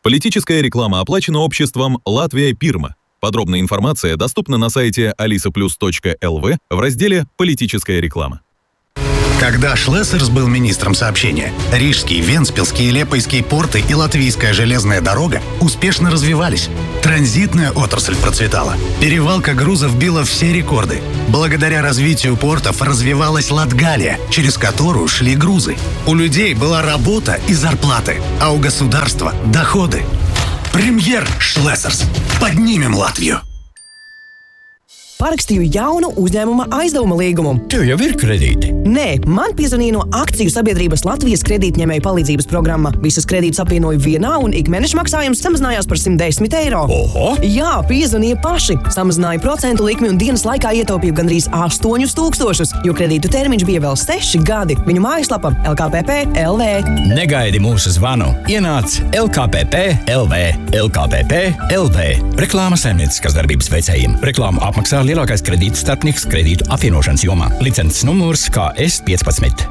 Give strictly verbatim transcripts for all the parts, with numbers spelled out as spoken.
Политическая реклама оплачена обществом «Латвия Пирма». Подробная информация доступна на сайте алиса плюс точка эл ви в разделе «Политическая реклама». Когда Шлессерс был министром сообщения, Рижский, Вентспилский, Лепойский порты и Латвийская железная дорога успешно развивались. Транзитная отрасль процветала. Перевалка грузов била все рекорды. Благодаря развитию портов развивалась Латгалия, через которую шли грузы. У людей была работа и зарплаты, а у государства – доходы. Премьер Шлессерс. Поднимем Латвию. Parakstīju jaunu uzņēmuma aizdevuma līgumu. Tev jau ir kredīti? Nē, man piezvanīja no akciju sabiedrības Latvijas kredītņēmēju palīdzības programma. Visas kredītas apvienoja vienā un ikmēneša maksājums samazinājās par simt desmit eiro. Oho! Jā, piezvanīja paši. Samazināja procentu likmi un dienas laikā ietaupīju gandrīz astoņus tūkstošus, jo kredītu termiņš bija vēl seši gadi. Viņu mājaslapa el ka pe pe punkt el vē. Negaidi mūsu zvanu. Ienāc el ka pe pe punkt el vē. el ka pe pe punkt el vē. Reklāma saimnieciskas darbības veicējiem. Reklāmu apmaksā lielākais kredītu starpnieks kredītu apvienošanas jomā. Licences numurs ка эс пятнадцать.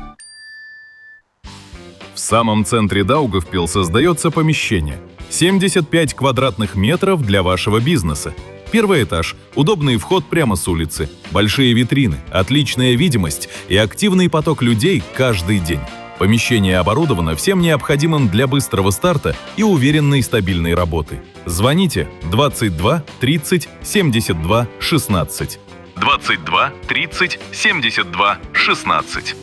В самом центре Даугавпилс создается помещение. семьдесят пять квадратных метров для вашего бизнеса. Первый этаж, удобный вход прямо с улицы, большие витрины, отличная видимость и активный поток людей каждый день. Помещение оборудовано всем необходимым для быстрого старта и уверенной стабильной работы. Звоните двадцать два тридцать семьдесят два шестнадцать. двадцать два тридцать семьдесят два шестнадцать.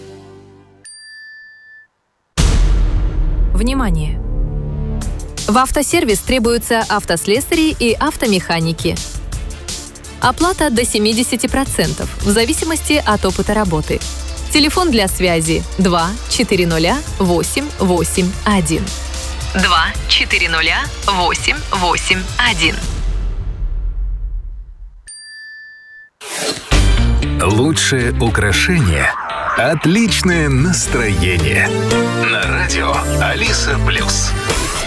Внимание! В автосервис требуются автослесари и автомеханики. Оплата до семьдесят процентов в зависимости от опыта работы. Телефон для связи два четыре ноль восемь восемь один. два четыре ноль восемь восемь один. Лучшее украшение – отличное настроение. На радио Алиса Плюс.